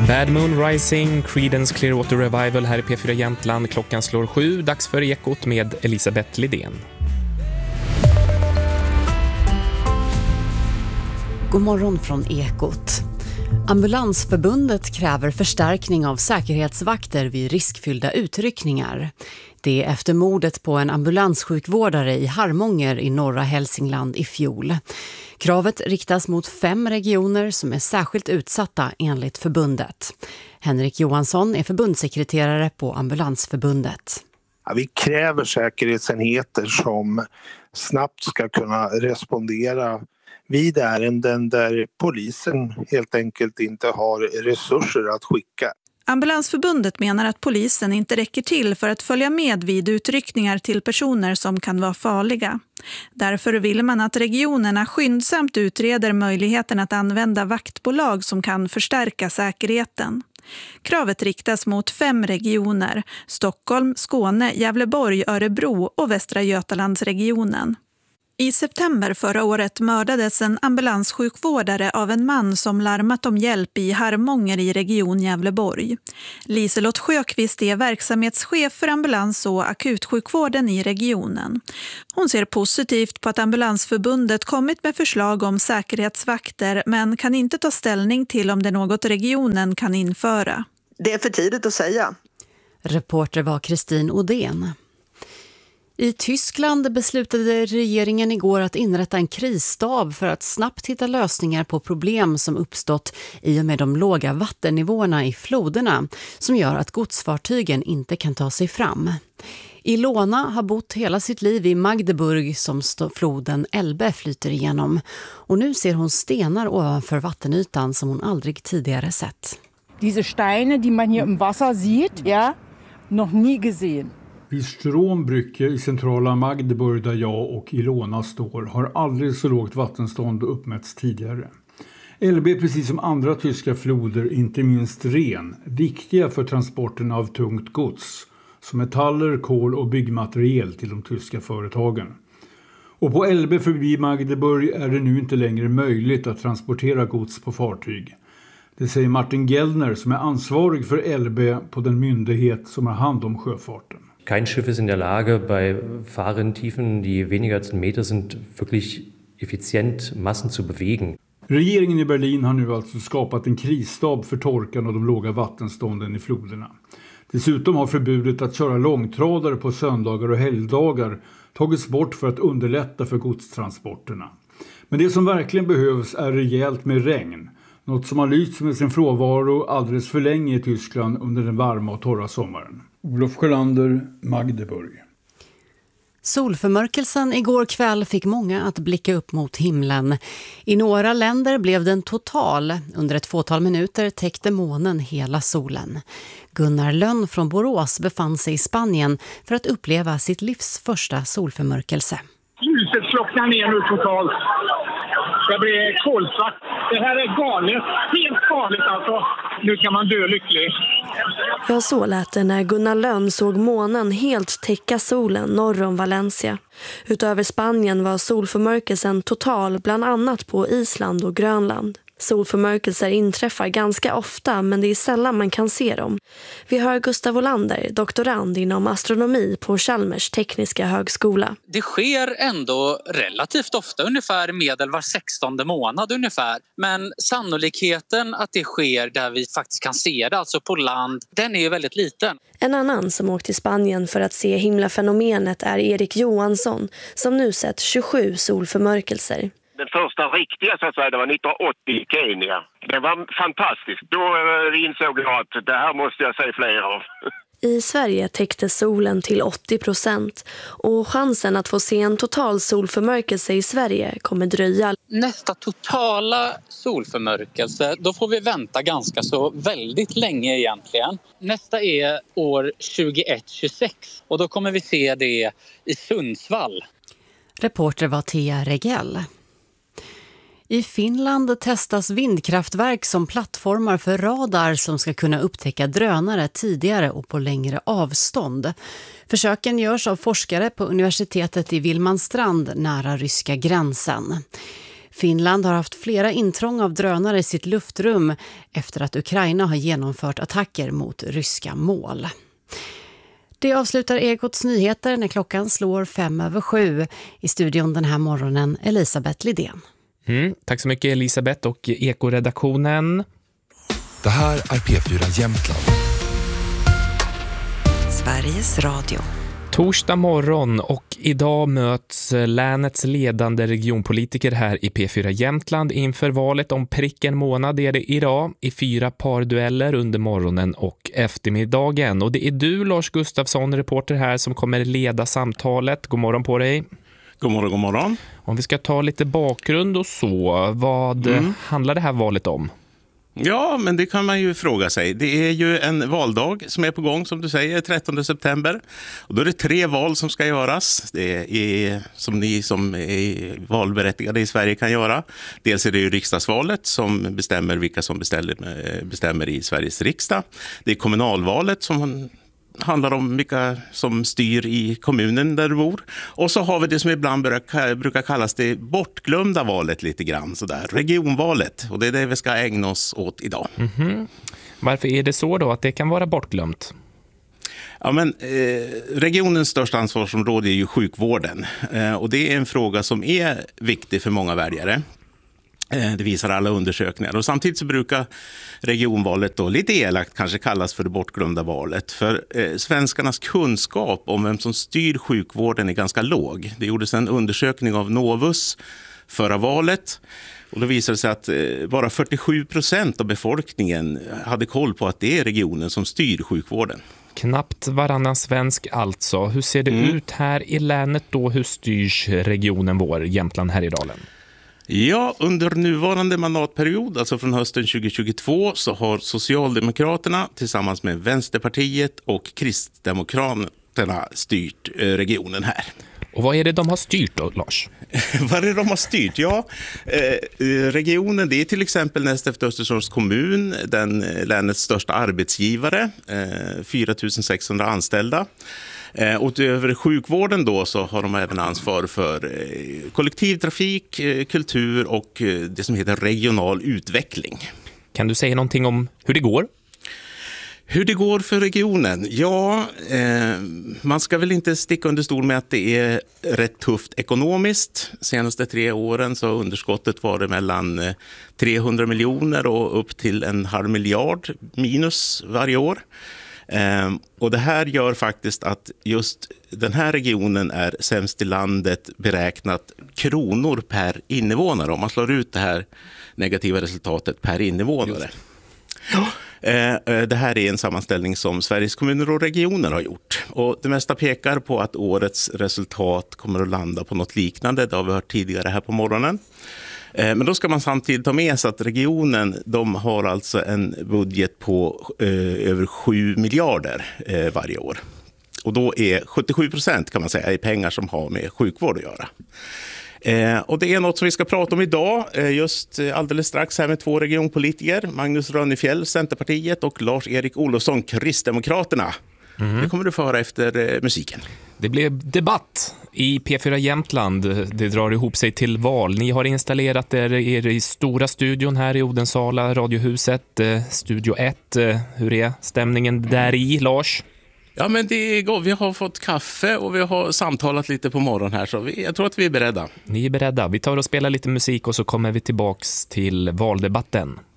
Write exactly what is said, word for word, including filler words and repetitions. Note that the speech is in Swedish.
Bad Moon Rising, Creedence Clearwater Revival här i P fyra Jämtland. Klockan slår sju, dags för Ekot med Elisabeth Lidén. God morgon från Ekot. Ambulansförbundet kräver förstärkning av säkerhetsvakter vid riskfyllda utryckningar. Det är efter mordet på en ambulanssjukvårdare i Harmånger i norra Hälsingland i fjol. Kravet riktas mot fem regioner som är särskilt utsatta enligt förbundet. Henrik Johansson är förbundssekreterare på Ambulansförbundet. Ja, vi kräver säkerhetsenheter som snabbt ska kunna respondera vid ärenden där polisen helt enkelt inte har resurser att skicka. Ambulansförbundet menar att polisen inte räcker till för att följa med vid utryckningar till personer som kan vara farliga. Därför vill man att regionerna skyndsamt utreder möjligheten att använda vaktbolag som kan förstärka säkerheten. Kravet riktas mot fem regioner: Stockholm, Skåne, Gävleborg, Örebro och Västra Götalandsregionen. I september förra året mördades en ambulanssjukvårdare av en man som larmat om hjälp i Harmånger i region Gävleborg. Liselott Sjöqvist är verksamhetschef för ambulans- och akutsjukvården i regionen. Hon ser positivt på att Ambulansförbundet kommit med förslag om säkerhetsvakter, men kan inte ta ställning till om det är något regionen kan införa. Det är för tidigt att säga. Reporter var Kristin Odén. I Tyskland beslutade regeringen igår att inrätta en krisstab för att snabbt hitta lösningar på problem som uppstått i och med de låga vattennivåerna i floderna som gör att godsfartygen inte kan ta sig fram. Ilona har bott hela sitt liv i Magdeburg som floden Elbe flyter igenom och nu ser hon stenar ovanför vattenytan som hon aldrig tidigare sett. Diese Steine, die man hier im Wasser sieht, ja, noch nie gesehen. Vid Strombrücke i centrala Magdeburg där jag och Ilona står har aldrig så lågt vattenstånd uppmätts tidigare. Elbe är precis som andra tyska floder, inte minst Ren, viktiga för transporten av tungt gods, som metaller, kol och byggmaterial till de tyska företagen. Och på Elbe förbi Magdeburg är det nu inte längre möjligt att transportera gods på fartyg. Det säger Martin Gellner som är ansvarig för Elbe på den myndighet som har hand om sjöfarten. Kein Schiff ist in der Lage, bei Fahrrinntiefen, die weniger als einen Meter sind, wirklich effizient Massen zu bewegen. Regeringen i Berlin har nu alltså skapat en krisstab för torkan och de låga vattenstånden i floderna. Dessutom har förbudet att köra långtradare på söndagar och helgdagar tagits bort för att underlätta för godstransporterna. Men det som verkligen behövs är rejält med regn. Något som har lyst med sin frånvaro alldeles för länge i Tyskland under den varma och torra sommaren. Olof Sjölander, Magdeburg. Solförmörkelsen igår kväll fick många att blicka upp mot himlen. I några länder blev den total. Under ett fåtal minuter täckte månen hela solen. Gunnar Lönn från Borås befann sig i Spanien för att uppleva sitt livs första solförmörkelse. Ljuset slocknar ner nu totalt. Det blir kolsvart. Det här är galet. Helt galet alltså. Nu kan man dö lycklig. Ja, så lät det när Gunnar Lönn såg månen helt täcka solen norr om Valencia. Utöver Spanien var solförmörkelsen total bland annat på Island och Grönland. Solförmörkelser inträffar ganska ofta, men det är sällan man kan se dem. Vi hör Gustav Olander, doktorand inom astronomi på Chalmers tekniska högskola. Det sker ändå relativt ofta, ungefär medel var sextonde månad ungefär. Men sannolikheten att det sker där vi faktiskt kan se det, alltså på land, den är ju väldigt liten. En annan som åkt till Spanien för att se himlafenomenet är Erik Johansson, som nu sett tjugosju solförmörkelser. Den första riktiga så att säga, det var nittonhundraåttio i Kenya. Det var fantastiskt. Då insåg jag att det här måste jag se fler av. I Sverige täckte solen till åttio procent och chansen att få se en total solförmörkelse i Sverige kommer dröja. Nästa totala solförmörkelse, då får vi vänta ganska så väldigt länge egentligen. Nästa är år tjugoett tjugosex och då kommer vi se det i Sundsvall. Reporter var Thea Regell. I Finland testas vindkraftverk som plattformar för radar som ska kunna upptäcka drönare tidigare och på längre avstånd. Försöken görs av forskare på universitetet i Vilmanstrand nära ryska gränsen. Finland har haft flera intrång av drönare i sitt luftrum efter att Ukraina har genomfört attacker mot ryska mål. Det avslutar Ekots nyheter när klockan slår fem över sju. I studion den här morgonen Elisabeth Lidén. Mm, tack så mycket Elisabeth och Eko-redaktionen. Det här är P fyra Jämtland. Sveriges Radio. Torsdag morgon och idag möts länets ledande regionpolitiker här i P fyra Jämtland inför valet om prick en månad är det idag i fyra pardueller under morgonen och eftermiddagen. Och det är du Lars Gustafsson, reporter här, som kommer leda samtalet. God morgon på dig. God morgon, god morgon. Om vi ska ta lite bakgrund och så, vad mm. handlar det här valet om? Ja, men det kan man ju fråga sig. Det är ju en valdag som är på gång, som du säger, trettonde september. Och då är det tre val som ska göras. Det är som ni som är valberättigade i Sverige kan göra. Dels är det ju riksdagsvalet som bestämmer vilka som beställer, bestämmer i Sveriges riksdag. Det är kommunalvalet som handlar om vilka som styr i kommunen där du bor. Och så har vi det som ibland brukar kallas det bortglömda valet lite grann, sådär, regionvalet. Och det är det vi ska ägna oss åt idag. Mm-hmm. Varför är det så då att det kan vara bortglömt? Ja, men, eh, regionens största ansvarsområde är ju sjukvården. Eh, och det är en fråga som är viktig för många väljare. Det visar alla undersökningar. Och samtidigt så brukar regionvalet då lite elakt kanske kallas för det bortglömda valet. För eh, svenskarnas kunskap om vem som styr sjukvården är ganska låg. Det gjordes en undersökning av Novus förra valet. Och då visade det sig att eh, bara fyrtiosju procent av befolkningen hade koll på att det är regionen som styr sjukvården. Knappt varannan svensk alltså. Hur ser det mm. ut här i länet då? Hur styrs regionen vår, Jämtland Härjedalen? Ja, under nuvarande mandatperiod, alltså från hösten tjugo tjugotvå, så har Socialdemokraterna tillsammans med Vänsterpartiet och Kristdemokraterna styrt regionen här. Och vad är det de har styrt då, Lars? Vad är det de har styrt? Ja, eh, regionen, det är till exempel näst efter Östersunds kommun, den länets största arbetsgivare, eh, fyra tusen sexhundra anställda. Eh, och över sjukvården då så har de även ansvar för eh, kollektivtrafik, eh, kultur och eh, det som heter regional utveckling. Kan du säga någonting om hur det går? Hur det går för regionen? Ja, eh, man ska väl inte sticka under stol med att det är rätt tufft ekonomiskt. Senaste tre åren så har underskottet varit mellan eh, trehundra miljoner och upp till en halv miljard minus varje år. Um, och det här gör faktiskt att just den här regionen är sämst i landet beräknat kronor per invånare. Om man slår ut det här negativa resultatet per invånare. Ja, uh, det här är en sammanställning som Sveriges kommuner och regioner har gjort. Och det mesta pekar på att årets resultat kommer att landa på något liknande. Det har vi hört tidigare här på morgonen. Men då ska man samtidigt ta med sig att regionen, de har alltså en budget på eh, över sju miljarder eh, varje år. Och då är sjuttiosju procent kan man säga i pengar som har med sjukvård att göra. Eh, och det är något som vi ska prata om idag, eh, just alldeles strax här med två regionpolitiker. Magnus Rönnefjäll, Centerpartiet, och Lars-Erik Olofsson, Kristdemokraterna. Mm. Det kommer du få höra efter eh, musiken. Det blev debatt i P fyra Jämtland. Det drar ihop sig till val. Ni har installerat er, er i stora studion här i Odensala, Radiohuset, eh, Studio ett. Eh, hur är stämningen där i, Lars? Ja, men det är gott. Vi har fått kaffe och vi har samtalat lite på morgonen här, så vi, jag tror att vi är beredda. Ni är beredda. Vi tar och spelar lite musik och så kommer vi tillbaks till valdebatten.